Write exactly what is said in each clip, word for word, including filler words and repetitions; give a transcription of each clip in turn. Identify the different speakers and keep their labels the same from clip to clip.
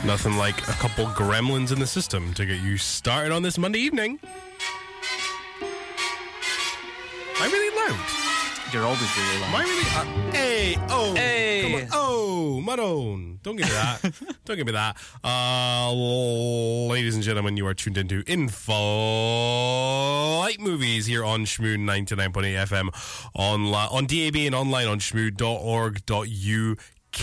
Speaker 1: Nothing like a couple gremlins in the system to get you started on this Monday evening. Am I really loud?
Speaker 2: You're always really loud.
Speaker 1: Am I really? Uh, hey, oh,
Speaker 2: Hey.
Speaker 1: come on. Oh, Maroon. Don't give me that. Don't give me that. Uh, ladies and gentlemen, you are tuned into In-Flight Movies here on Shmood ninety-nine point eight F M, online, on D A B and online on shmood dot org dot U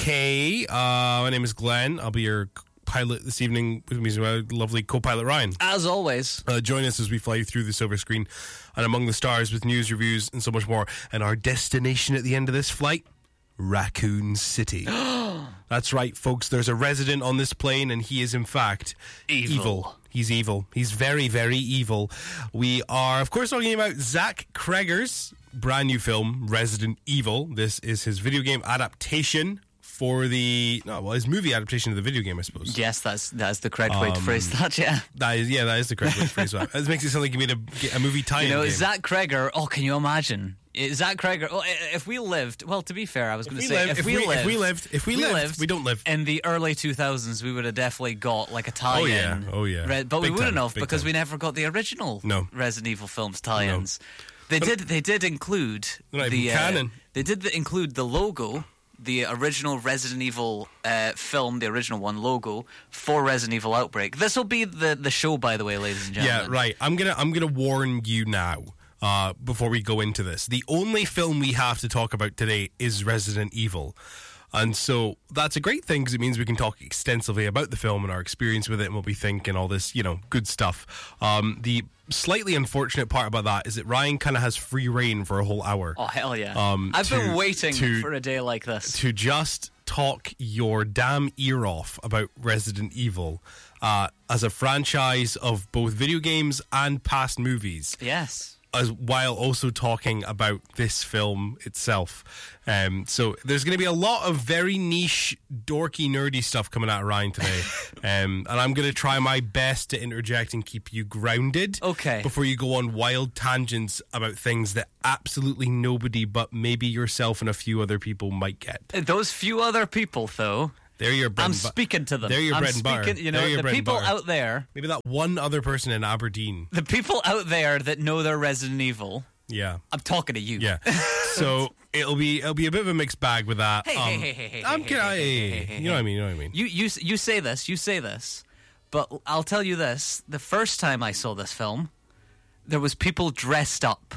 Speaker 1: K. Uh, my name is Glenn. I'll be your pilot this evening. With me is my lovely co-pilot Ryan.
Speaker 2: As always.
Speaker 1: Uh, join us as we fly through the silver screen and among the stars with news, reviews, and so much more. And our destination at the end of this flight, Raccoon City. That's right, folks. There's a resident on this plane, and he is, in fact,
Speaker 2: Evil.
Speaker 1: evil. He's evil. He's very, very evil. We are, of course, talking about Zach Cregger's brand new film, Resident Evil. This is his video game adaptation for the, no, well, his movie adaptation of the video game, I suppose.
Speaker 2: Yes, that's that's the correct way to
Speaker 1: Um,
Speaker 2: phrase that, yeah.
Speaker 1: That is, yeah, that is the correct way to phrase that. This makes it sound like you made a, a movie tie-in
Speaker 2: You know,
Speaker 1: game.
Speaker 2: Zach Cregger, oh, can you imagine? Eh, Zach Cregger, well, eh, if we lived, well, to be fair, I was going to
Speaker 1: we
Speaker 2: say,
Speaker 1: lived-
Speaker 2: if,
Speaker 1: if
Speaker 2: we,
Speaker 1: we- if
Speaker 2: lived,
Speaker 1: we lived- if we lived, we don't live.
Speaker 2: in the early two thousands, we would have definitely got like a tie-in.
Speaker 1: Oh, yeah. Oh, yeah.
Speaker 2: Re- but
Speaker 1: Big
Speaker 2: we wouldn't
Speaker 1: time,
Speaker 2: have
Speaker 1: big
Speaker 2: because
Speaker 1: time.
Speaker 2: we never got the original
Speaker 1: No.
Speaker 2: Resident Evil films tie-ins. They did. They did include
Speaker 1: They're not
Speaker 2: the
Speaker 1: even canon.
Speaker 2: Uh, they did the, include the logo, the original Resident Evil uh, film, the original one logo for Resident Evil Outbreak. This will be the the show, by the way, ladies and gentlemen.
Speaker 1: Yeah, right. I'm gonna I'm gonna warn you now. Uh, before we go into this, the only film we have to talk about today is Resident Evil. And so that's a great thing because it means we can talk extensively about the film and our experience with it and what we think and all this, you know, good stuff. Um, the slightly unfortunate part about that is that Ryan kind of has free reign for a whole hour.
Speaker 2: Oh, hell yeah.
Speaker 1: Um,
Speaker 2: I've
Speaker 1: to-
Speaker 2: been waiting
Speaker 1: to-
Speaker 2: for a day like this.
Speaker 1: to just talk your damn ear off about Resident Evil uh, as a franchise of both video games and past movies.
Speaker 2: Yes.
Speaker 1: As while also talking about this film itself. Um, so there's going to be a lot of very niche, dorky, nerdy stuff coming out of Ryan today. um, and I'm going to try my best to interject and keep you grounded.
Speaker 2: Okay.
Speaker 1: Before you go on wild tangents about things that absolutely nobody but maybe yourself and a few other people might get.
Speaker 2: Those few other people, though,
Speaker 1: They're your bread
Speaker 2: I'm
Speaker 1: and bu-
Speaker 2: speaking to them.
Speaker 1: They're your
Speaker 2: I'm
Speaker 1: bread and butter.
Speaker 2: speaking, You know,
Speaker 1: They're your
Speaker 2: the
Speaker 1: bread and
Speaker 2: people
Speaker 1: butter.
Speaker 2: out there,
Speaker 1: Maybe that one other person in Aberdeen.
Speaker 2: the people out there that know their Resident Evil,
Speaker 1: Yeah.
Speaker 2: I'm talking to you.
Speaker 1: Yeah. So it'll be it'll be a bit of a mixed bag with that.
Speaker 2: Hey,
Speaker 1: um,
Speaker 2: hey, hey, hey, hey,
Speaker 1: I'm
Speaker 2: hey,
Speaker 1: kidding.
Speaker 2: hey, hey, hey,
Speaker 1: Hey,
Speaker 2: hey,
Speaker 1: You know what I mean? You know what I mean?
Speaker 2: You you you say this, you say this, but I'll tell you this: the first time I saw this film, there was people dressed up.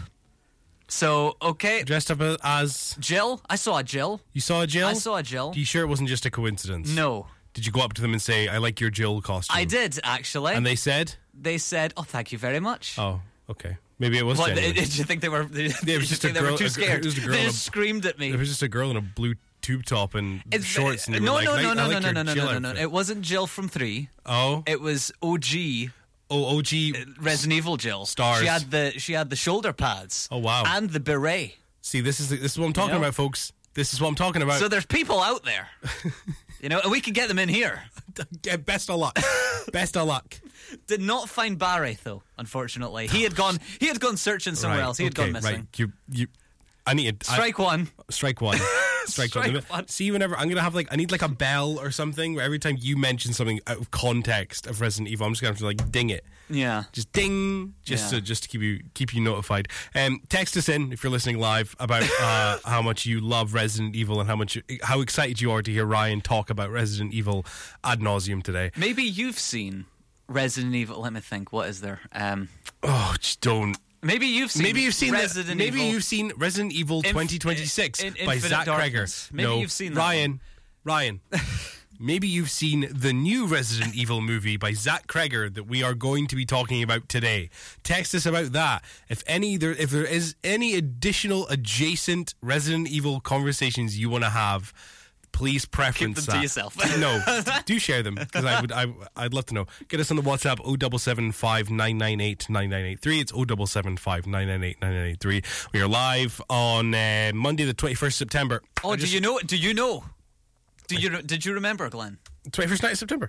Speaker 2: So okay,
Speaker 1: Dressed up as
Speaker 2: Jill, I saw a Jill.
Speaker 1: you saw a Jill.
Speaker 2: I saw a Jill.
Speaker 1: Are you sure it wasn't just a coincidence?
Speaker 2: No,
Speaker 1: Did you go up to them and say, "I like your Jill costume"?
Speaker 2: I did actually.
Speaker 1: And they said,
Speaker 2: They said, "Oh, thank you very much."
Speaker 1: "Oh, okay, maybe it was."
Speaker 2: What,
Speaker 1: genuine.
Speaker 2: did you think they were? Did
Speaker 1: Yeah, it was
Speaker 2: you
Speaker 1: just
Speaker 2: think
Speaker 1: a
Speaker 2: they
Speaker 1: girl-
Speaker 2: were too
Speaker 1: a gr-
Speaker 2: scared.
Speaker 1: it was a girl
Speaker 2: They
Speaker 1: in a-
Speaker 2: just screamed at me.
Speaker 1: It was just a girl in a blue tube top and
Speaker 2: It's-
Speaker 1: shorts, and you
Speaker 2: no,
Speaker 1: were like,
Speaker 2: no,
Speaker 1: "I-
Speaker 2: no,
Speaker 1: I
Speaker 2: no,
Speaker 1: like
Speaker 2: no,
Speaker 1: your
Speaker 2: no, no,
Speaker 1: Jill
Speaker 2: no, no, no.
Speaker 1: outfit."
Speaker 2: It wasn't Jill from three.
Speaker 1: Oh,
Speaker 2: It was O G
Speaker 1: oh, O G.
Speaker 2: Resident Evil Jill.
Speaker 1: Stars.
Speaker 2: She had the she had the shoulder pads.
Speaker 1: Oh, wow.
Speaker 2: And the beret.
Speaker 1: See, this is this is what I'm talking
Speaker 2: know?
Speaker 1: about, folks. This is what I'm talking about.
Speaker 2: So there's people out there, you know, and we can get them in here.
Speaker 1: Yeah, best of luck. Best of luck.
Speaker 2: Did not find Barry though. Unfortunately, he had gone. He had gone searching somewhere
Speaker 1: Right,
Speaker 2: else. He had
Speaker 1: okay,
Speaker 2: gone missing.
Speaker 1: Right. You, you. I need I-
Speaker 2: Strike one.
Speaker 1: Strike one. Strike,
Speaker 2: Strike
Speaker 1: one.
Speaker 2: one.
Speaker 1: See, whenever I'm gonna have like, I need like a bell or something where every time you mention something out of context of Resident Evil, I'm just gonna have to like ding it,
Speaker 2: Yeah.
Speaker 1: just ding, just
Speaker 2: Yeah.
Speaker 1: to just to keep you keep you notified. Um, text us in if you're listening live about uh, how much you love Resident Evil and how much you, how excited you are to hear Ryan talk about Resident Evil ad nauseum today.
Speaker 2: Maybe you've seen Resident Evil. Let me think. What is there? Um.
Speaker 1: Oh, just don't.
Speaker 2: Maybe you've seen.
Speaker 1: Maybe you've seen
Speaker 2: Resident
Speaker 1: the, maybe
Speaker 2: Evil.
Speaker 1: you've seen Resident Evil
Speaker 2: Inf-
Speaker 1: twenty twenty-six
Speaker 2: in-
Speaker 1: by
Speaker 2: Infinite
Speaker 1: Zach
Speaker 2: Darkness.
Speaker 1: Cregger.
Speaker 2: Maybe
Speaker 1: no,
Speaker 2: you've seen that
Speaker 1: Ryan. Ryan. Maybe you've seen the new Resident Evil movie by Zach Cregger that we are going to be talking about today. Text us about that. If any there if there is any additional adjacent Resident Evil conversations you want to have, please preference
Speaker 2: Keep them to
Speaker 1: that.
Speaker 2: yourself.
Speaker 1: No, do share them because I would. I, I'd love to know. Get us on the WhatsApp oh seven seven five nine nine eight nine nine eight three. It's oh seven seven five nine nine eight nine nine eight three. We are live on uh, Monday, the twenty-first of September.
Speaker 2: Oh,
Speaker 1: I
Speaker 2: do
Speaker 1: just-
Speaker 2: you know? Do you know? Do you did you remember, Glenn?
Speaker 1: twenty-first night of September.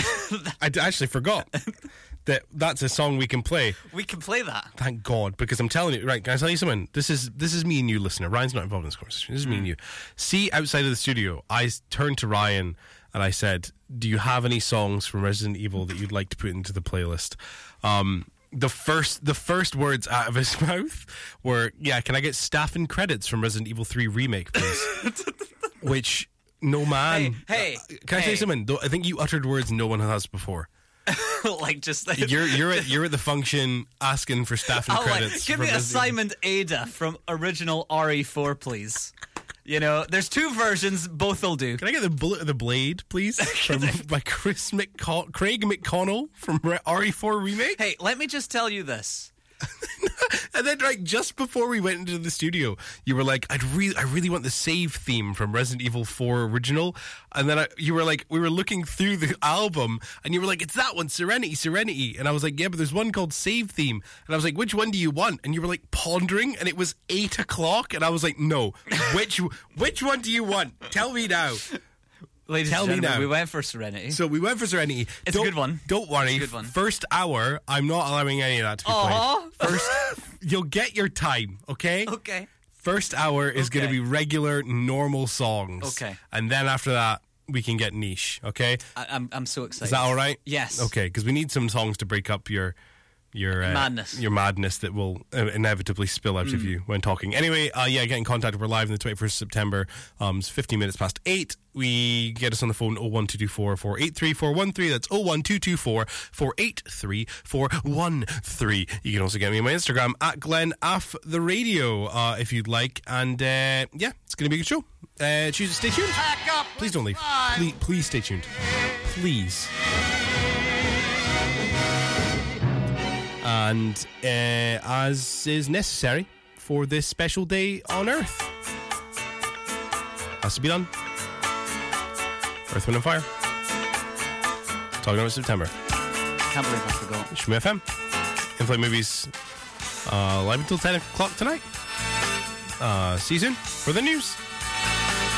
Speaker 1: I d- actually forgot that that's a song we can play.
Speaker 2: We can play that.
Speaker 1: Thank God, because I'm telling you, right? Can I tell you something? This is this is me and you, listener. Ryan's not involved in this conversation. This is me and you. See, outside of the studio, I s- turned to Ryan and I said, do you have any songs from Resident Evil that you'd like to put into the playlist? Um, the first the first words out of his mouth were, yeah, can I get staff and credits from Resident Evil three Remake, please? Which, no man.
Speaker 2: Hey, hey.
Speaker 1: Can I
Speaker 2: hey.
Speaker 1: say something? I think you uttered words no one has before.
Speaker 2: like just
Speaker 1: you're you're at you're at the function asking for staff and
Speaker 2: oh,
Speaker 1: credits.
Speaker 2: Like, give me a Simon Ada from original R E four, please. You know, there's two versions. Both will do.
Speaker 1: Can I get the Bullet of the Blade, please? From by Chris McCon- Craig McConnell from R E four Remake.
Speaker 2: Hey, let me just tell you this.
Speaker 1: And then, right, just before we went into the studio, you were like, "I'd really, I really want the save theme from Resident Evil four Original." And then I, you were like, we were looking through the album, and you were like, "It's that one, Serenity, Serenity." And I was like, "Yeah, but there's one called Save Theme." And I was like, "Which one do you want?" And you were like pondering, and it was eight o'clock, and I was like, "No, which which one do you want? Tell me now."
Speaker 2: Ladies
Speaker 1: Tell
Speaker 2: and
Speaker 1: me
Speaker 2: gentlemen,
Speaker 1: now.
Speaker 2: we went for Serenity.
Speaker 1: So we went for Serenity.
Speaker 2: It's
Speaker 1: don't,
Speaker 2: a good one.
Speaker 1: Don't worry.
Speaker 2: It's a good one.
Speaker 1: First hour, I'm not allowing any of that to be
Speaker 2: Aww.
Speaker 1: played. First, you'll get your time, okay?
Speaker 2: Okay.
Speaker 1: First hour is
Speaker 2: Okay.
Speaker 1: going to be regular, normal songs.
Speaker 2: Okay.
Speaker 1: And then after that, we can get niche, okay?
Speaker 2: I, I'm I'm so excited.
Speaker 1: Is that all right?
Speaker 2: Yes.
Speaker 1: Okay, because we need some songs to break up your your uh,
Speaker 2: Madness.
Speaker 1: your madness that will uh, inevitably spill out
Speaker 2: Mm.
Speaker 1: of you when talking. Anyway, uh, yeah, get in contact. We're live on the twenty-first of September. Um, it's fifteen minutes past eight. We get us on the phone oh one two two four, four eight three, four one three. That's oh one two two four, four eight three, four one three. You can also get me on my Instagram at Glenn Aff the Radio uh, if you'd like. And uh, yeah, it's going to be a good show. Uh, choose, stay tuned. Please don't leave. Please, please stay tuned. Please. And uh, as is necessary for this special day on Earth, has to be done. Earth, Wind and Fire. Talking about September.
Speaker 2: Can't believe I forgot.
Speaker 1: Shmoo F M. In-flight movies uh, live until ten o'clock tonight. Uh, see you soon for the news.